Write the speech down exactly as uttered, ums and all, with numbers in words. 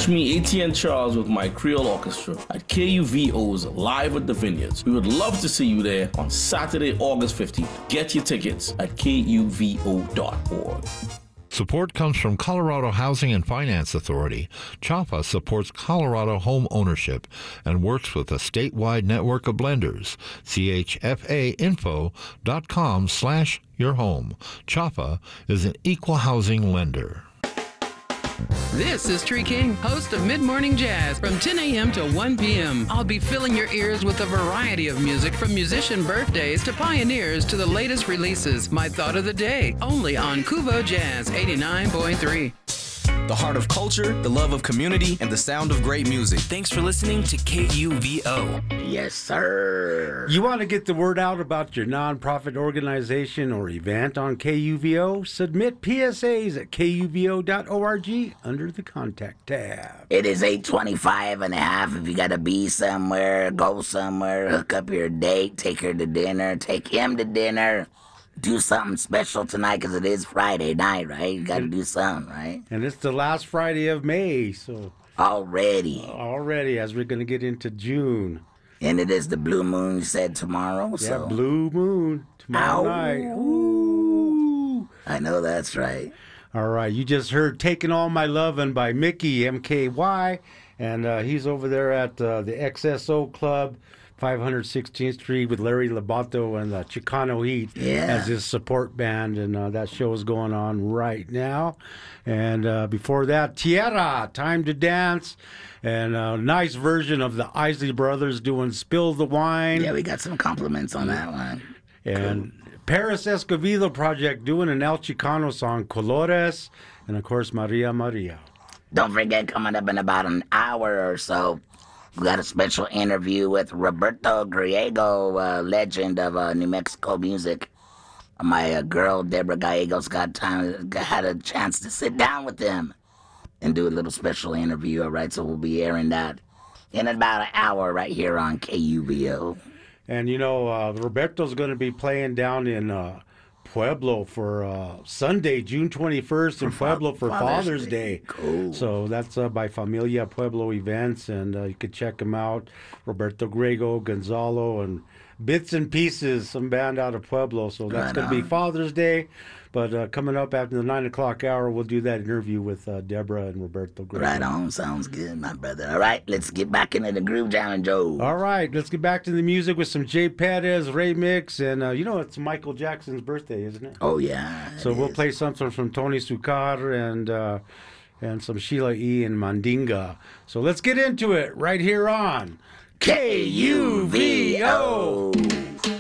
Catch me, A T N Charles, with my Creole Orchestra at K U V O's Live at the Vineyards. We would love to see you there on Saturday, August fifteenth. Get your tickets at K U V O dot org. Support comes from Colorado Housing and Finance Authority. CHAPA supports Colorado home ownership and works with a statewide network of lenders. C H F A info dot com slash your home. CHAPA is an equal housing lender. This is Tree King, host of Mid Morning Jazz from ten a.m. to one p.m. I'll be filling your ears with a variety of music from musician birthdays to pioneers to the latest releases. My thought of the day, only on Kuvo Jazz eighty-nine point three. The heart of culture, the love of community, and the sound of great music. Thanks for listening to K U V O. Yes, sir. You want to get the word out about your nonprofit organization or event on K U V O? Submit P S As at K U V O dot org under the Contact tab. It is eight twenty-five and a half. If you got to be somewhere, go somewhere, hook up your date, take her to dinner, take him to dinner. Do something special tonight because it is Friday night, right? You got to do something, right? And it's the last Friday of May, so... Already. Already, as we're going to get into June. And it is the blue moon, you said, tomorrow, yeah, so... blue moon tomorrow Ow. night. Ooh. I know that's right. All right, you just heard Taking All My Lovin' by Mickey, M K Y, and uh, he's over there at uh, the X S O Club, five sixteenth Street, with Larry Labato and the Chicano Heat yeah. as his support band, and uh, that show is going on right now. And uh, before that, Tierra, Time to Dance, and a nice version of the Isley Brothers doing Spill the Wine. Yeah, we got some compliments on that one. And cool. Paris Escovedo Project doing an El Chicano song, Colores, and of course, Maria Maria. Don't forget, coming up in about an hour or so, we got a special interview with Roberto Griego, uh, legend of uh, New Mexico music. My uh, girl, Deborah Gallegos, got time, had a chance to sit down with him and do a little special interview, all right? So we'll be airing that in about an hour right here on K U V O. And, you know, uh, Roberto's going to be playing down in uh, Pueblo for uh, Sunday, June twenty-first, in Pueblo for Father's, Father's Day. Day. Cool. So that's uh, by Familia Pueblo Events, and uh, you could check them out. Roberto Griego, Gonzalo, and Bits and Pieces, some band out of Pueblo. So that's Right going to be on. Father's Day. But uh, coming up after the nine o'clock hour, we'll do that interview with uh, Deborah and Roberto Griego. Right on. Sounds good, my brother. All right, let's get back into the groove, John and Joe. All right, let's get back to the music with some Jay Perez, remix, and uh, you know it's Michael Jackson's birthday, isn't it? Oh, yeah. So we'll is. play something from Tony Sucar and uh, and some Sheila E. and Mandinga. So let's get into it right here on K U V O.